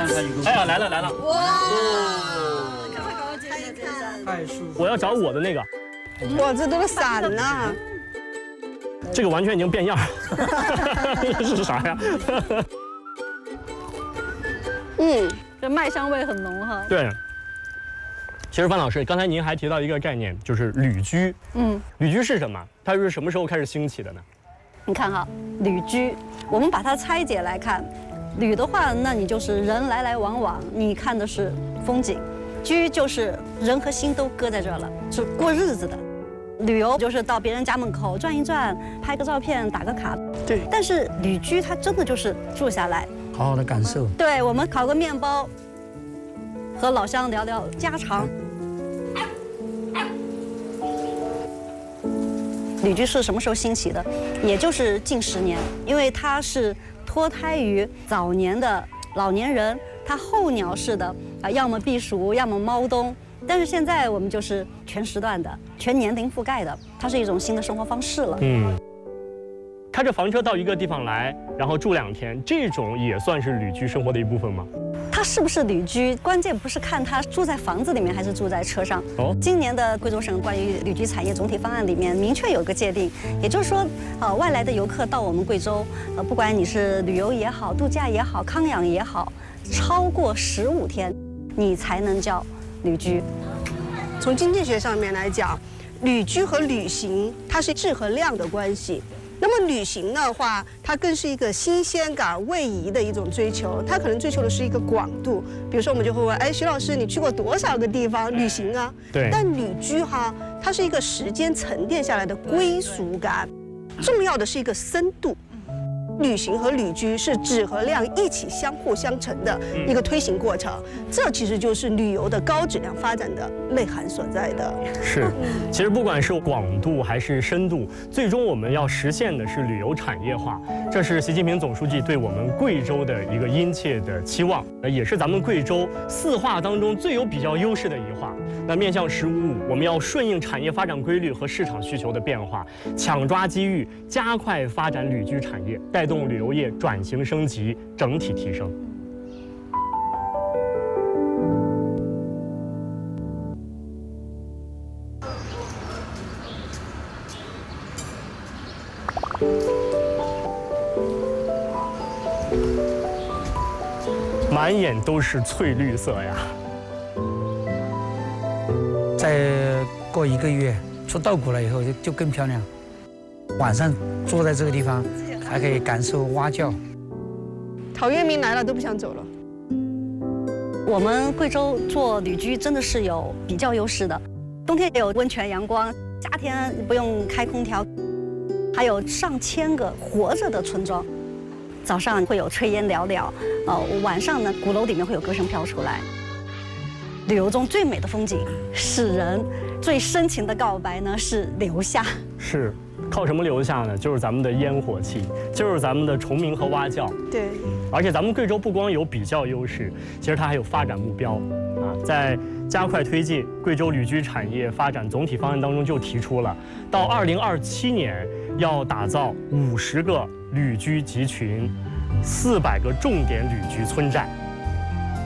看看有个。 哎呀，来了来了！ 哇！赶快搞这个， 太舒服。 我要找我的那个， 哇，这都是伞呐！ 这个完全已经变样了，这是啥呀？ 这麦香味很浓哈。 对。其实范老师，刚才您还提到一个概念，就是旅居。旅居是什么？它是什么时候开始兴起的呢？ 你看哈，旅居，我们把它拆解来看，旅的话，那你就是人来来往往，你看的是风景；居就是人和心都搁在这儿了，是过日子的。旅游就是到别人家门口转一转，拍个照片，打个卡。 对。 但是旅居它真的就是住下来， 好好的感受。 对，我们烤个面包，和老乡聊聊家常。旅居是什么时候兴起的？也就是近10年，因为它是脱胎于早年的老年人，它候鸟式的要么避暑，要么猫冬。但是现在我们就是全时段的、全年龄覆盖的，它是一种新的生活方式了。 开着房车到一个地方来，然后住2天，这种也算是旅居生活的一部分吗？ 它是不是旅居，关键不是看它住在房子里面还是住在车上。今年的贵州省关于旅居产业总体方案里面明确有个界定，也就是说，外来的游客到我们贵州，不管你是旅游也好、度假也好、康养也好，超过15天，你才能叫旅居。 从经济学上面来讲，旅居和旅行它是质和量的关系。那么旅行的话，它更是一个新鲜感、位移的一种追求，它可能追求的是一个广度。比如说，我们就会问，哎，徐老师，你去过多少个地方旅行啊？ 对。 但旅居哈，它是一个时间沉淀下来的归属感，重要的是一个深度。旅行和旅居是质和量一起相互相成的一个推行过程，这其实就是旅游的高质量发展的内涵所在的。 是，其实不管是广度还是深度，最终我们要实现的是旅游产业化，这是习近平总书记对我们贵州的一个殷切的期望，也是咱们贵州4化当中最有比较优势的一化。那面向15，我们要顺应产业发展规律和市场需求的变化，抢抓机遇，加快发展旅居产业，带动旅游业转型升级，整体提升。满眼都是翠绿色呀！ 再过1个月出稻谷了以后就更漂亮。晚上坐在这个地方，还可以感受蛙叫。 陶渊明来了都不想走了。 我们贵州做旅居真的是有比较优势的，冬天也有温泉阳光，夏天不用开空调，还有上千个活着的村庄。早上会有炊烟袅袅，晚上呢鼓楼里面会有歌声飘出来。旅游中最美的风景是人，最深情的告白呢是留下。 是。靠什么留下呢？就是咱们的烟火气，就是咱们的虫鸣和蛙叫。 对， 而且咱们贵州不光有比较优势，其实它还有发展目标啊。在加快推进贵州旅居产业发展总体方案当中就提出了，到2027年要打造50个旅居集群，400个重点旅居村寨。